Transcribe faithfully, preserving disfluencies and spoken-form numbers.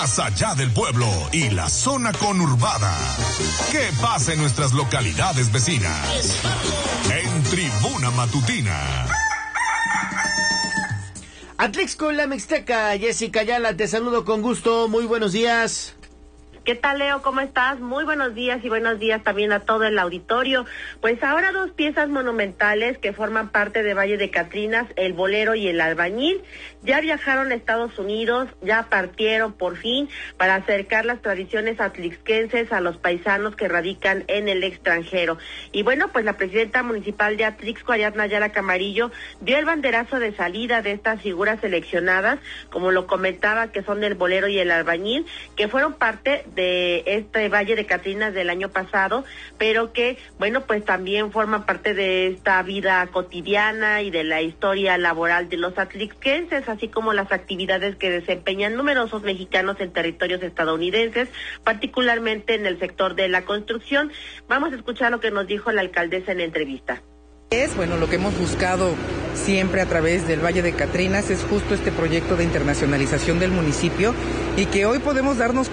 más allá del pueblo y la zona conurbada. ¿Qué pasa en nuestras localidades vecinas? En Tribuna Matutina. Atlixco, la Mixteca, Jessica Ayala, te saludo con gusto, muy buenos días. ¿Qué tal, Leo? ¿Cómo estás? Muy buenos días y buenos días también a todo el auditorio. Pues ahora dos piezas monumentales que forman parte de Valle de Catrinas, el Bolero y el Albañil, ya viajaron a Estados Unidos, ya partieron por fin para acercar las tradiciones atlixquenses a los paisanos que radican en el extranjero. Y bueno, pues la presidenta municipal de Atlixco, Ariadna Ayala Camarillo, dio el banderazo de salida de estas figuras seleccionadas, como lo comentaba, que son el Bolero y el Albañil, que fueron parte de este Valle de Catrinas del año pasado, pero que, bueno, pues también forman parte de esta vida cotidiana y de la historia laboral de los atlixquenses, así como las actividades que desempeñan numerosos mexicanos en territorios estadounidenses, particularmente en el sector de la construcción. Vamos a escuchar lo que nos dijo la alcaldesa en entrevista. Es, bueno, lo que hemos buscado siempre a través del Valle de Catrinas es justo este proyecto de internacionalización del municipio y que hoy podemos darnos